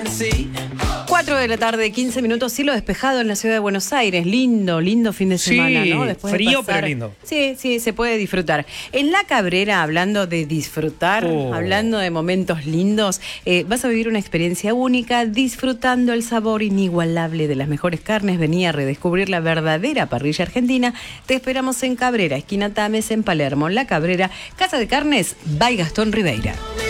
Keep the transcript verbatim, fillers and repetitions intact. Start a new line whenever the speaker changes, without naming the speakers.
cuatro de la tarde, quince minutos, cielo despejado en la ciudad de Buenos Aires. Lindo, lindo fin de semana,
sí,
¿no? Después
frío,
de pasar...
pero lindo.
Sí, sí, se puede disfrutar. En La Cabrera, hablando de disfrutar,
Oh.
hablando de momentos lindos, eh, vas a vivir una experiencia única disfrutando el sabor inigualable de las mejores carnes. Vení a redescubrir la verdadera parrilla argentina. Te esperamos en Cabrera, esquina Tames, en Palermo. La Cabrera, Casa de Carnes by Gastón Ribeira.